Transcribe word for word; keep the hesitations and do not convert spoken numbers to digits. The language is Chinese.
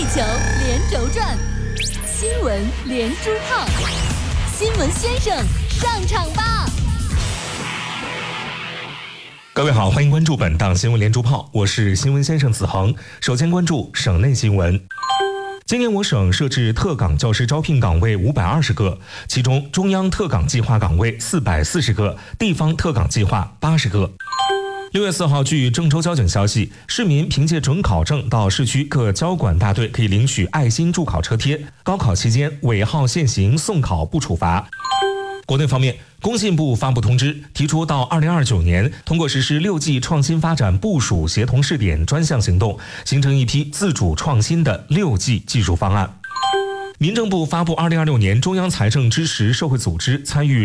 球连轴转，新闻连珠炮，新闻先生上场吧！ 各位好，欢迎关注本档新闻连珠炮，我是新闻先生子恒。首先关注省内新闻。今年我省设置特岗教师招聘岗位五百二十个，其中中央特岗计划岗位四百四十个，地方特岗计划八十个。六月四号，据郑州交警消息，市民凭借准考证到市区各交管大队可以领取爱心助考车贴。高考期间尾号限行，送考不处罚。国内方面，工信部发布通知，提出到二零二九年，通过实施六 G 创新发展部署协同试点专项行动，形成一批自主创新的六 G 技术方案。民政部发布二零二六年中央财政支持社会组织参与